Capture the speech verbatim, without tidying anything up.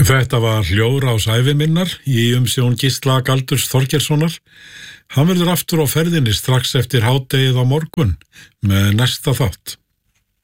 Þetta var Hljóðrás æviminnar í umsjón Gísla Galdurs Þorgeirssonar. Hann verður aftur á ferðinni strax eftir hádegið á morgun með næsta þátt.